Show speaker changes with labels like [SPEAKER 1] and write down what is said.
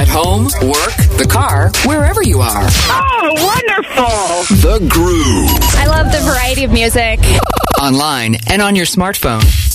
[SPEAKER 1] At home, work, the car, wherever you are.
[SPEAKER 2] Oh, wonderful.
[SPEAKER 1] The Groove.
[SPEAKER 3] I love the variety of music.
[SPEAKER 1] Online and on your smartphone.